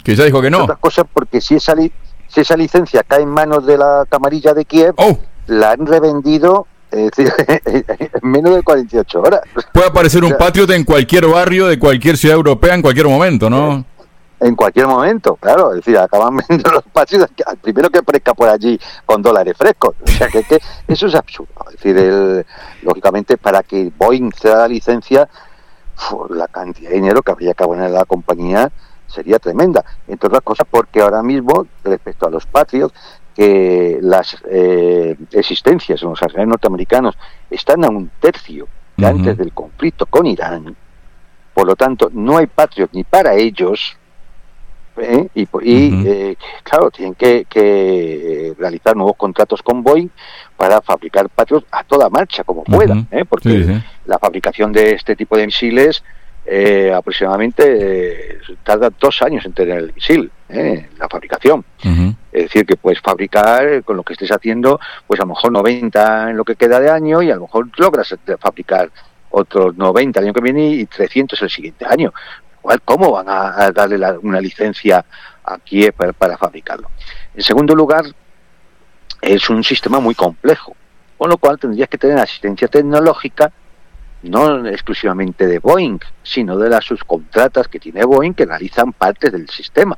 que ya dijo que no. Otras cosas porque si esa licencia cae en manos de la camarilla de Kiev, la han revendido en menos de 48 horas. Puede aparecer un Patriot en cualquier barrio de cualquier ciudad europea en cualquier momento, ¿no? En cualquier momento, claro, es decir, acaban vendiendo los Patriots al primero que aparezca por allí con dólares frescos. O sea que eso es absurdo. Es decir, lógicamente, para que Boeing se da la licencia, la cantidad de dinero que habría que abonar a la compañía sería tremenda. Entre otras cosas, porque ahora mismo, respecto a los Patriots, que las existencias en los arsenales norteamericanos están a 1/3 de antes del conflicto con Irán. Por lo tanto, no hay Patriot ni para ellos. Claro, tienen que realizar nuevos contratos con Boeing para fabricar Patriot a toda marcha, como puedan, porque la fabricación de este tipo de misiles aproximadamente tarda 2 años en tener el misil, la fabricación. Es decir, que puedes fabricar con lo que estés haciendo, pues a lo mejor 90 en lo que queda de año, y a lo mejor logras fabricar otros 90 el año que viene y 300 el siguiente año. ¿Cómo van a darle una licencia a Kiev para fabricarlo? En segundo lugar, es un sistema muy complejo, con lo cual tendrías que tener asistencia tecnológica no exclusivamente de Boeing, sino de las subcontratas que tiene Boeing que realizan partes del sistema.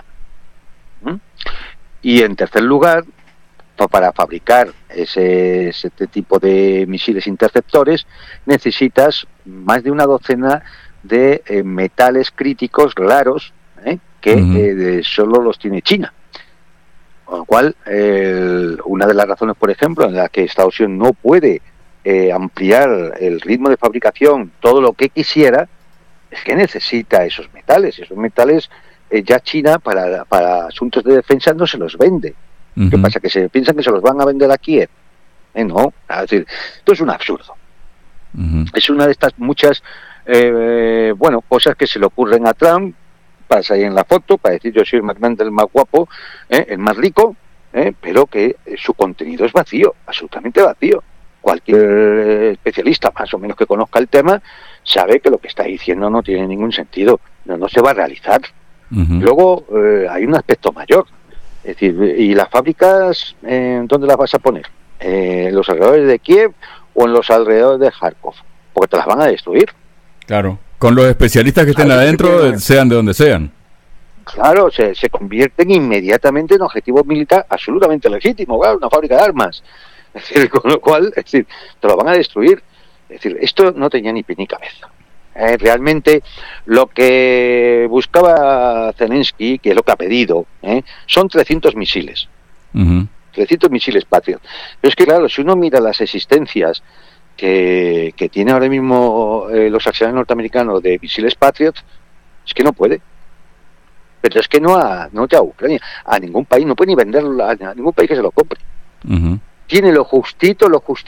Y en tercer lugar, para fabricar este tipo de misiles interceptores necesitas más de una docena de metales críticos raros que solo los tiene China. Con lo cual, una de las razones, por ejemplo, en la que Estados Unidos no puede ampliar el ritmo de fabricación todo lo que quisiera, es que necesita esos metales. Esos metales ya China para asuntos de defensa no se los vende. ¿Qué pasa? ¿Que se piensan que se los van a vender a Kiev? No, es decir, esto es un absurdo. Es una de estas muchas cosas que se le ocurren a Trump para salir en la foto, para decir yo soy el más grande, el más guapo, el más rico, pero que su contenido es vacío, absolutamente vacío. Cualquier especialista más o menos que conozca el tema sabe que lo que está diciendo no tiene ningún sentido, no se va a realizar. Luego hay un aspecto mayor, es decir, ¿y las fábricas dónde las vas a poner? ¿En los alrededores de Kiev o en los alrededores de Kharkov? Porque te las van a destruir. Claro, con los especialistas que estén adentro, sean de donde sean. Claro, se convierten inmediatamente en objetivos militares absolutamente legítimos, claro, una fábrica de armas. Es decir, con lo cual, te lo van a destruir. Es decir, esto no tenía ni pie ni cabeza. Realmente lo que buscaba Zelensky, que es lo que ha pedido, son 300 misiles. 300 misiles Patriot. Pero es que claro, si uno mira las existencias que tiene ahora mismo los arsenales norteamericanos de misiles Patriot, es que no puede. Pero es que no a Ucrania, a ningún país, no puede ni venderlo a ningún país que se lo compre. Tiene lo justito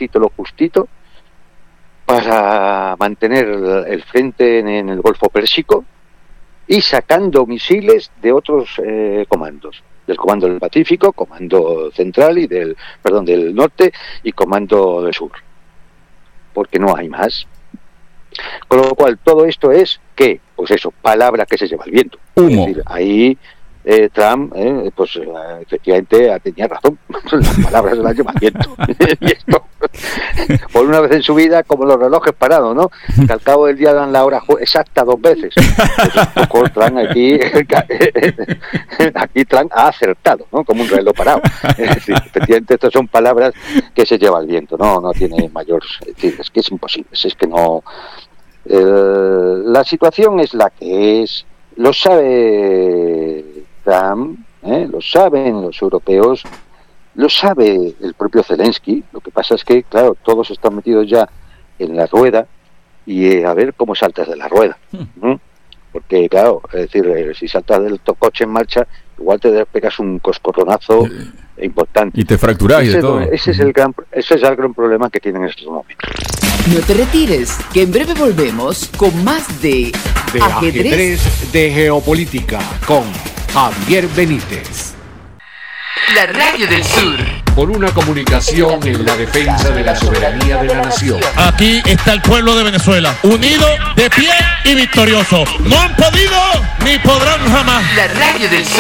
para mantener el frente en el Golfo Pérsico y sacando misiles de otros comandos, del Comando del Pacífico, Comando Central y del Norte y Comando del Sur, porque no hay más. Con lo cual todo esto es que, pues eso, palabra que se lleva el viento. Humo. Es decir, ahí Trump, efectivamente tenía razón, las palabras se las lleva el viento. Y esto, por una vez en su vida, como los relojes parados, ¿no? Que al cabo del día dan la hora exacta 2 veces. Pues un poco Trump aquí Trump ha acertado, ¿no? Como un reloj parado. Es decir, efectivamente, estas son palabras que se lleva el viento, no tiene mayor. Es que es imposible, es que no. La situación es la que es, lo sabe Trump, lo saben los europeos, lo sabe el propio Zelensky. Lo que pasa es que, claro, todos están metidos ya en la rueda y a ver cómo saltas de la rueda. Porque, claro, es decir, si saltas del coche en marcha, igual te pegas un coscorronazo importante. Y te fracturas y de todo. Ese es el gran problema que tienen en estos momentos. No te retires, que en breve volvemos con más de Ajedrez de Geopolítica con Javier Benítez. La Radio del Sur. Por una comunicación en la defensa de la soberanía de la nación. Aquí está el pueblo de Venezuela, unido, de pie y victorioso. No han podido ni podrán jamás. La Radio del Sur.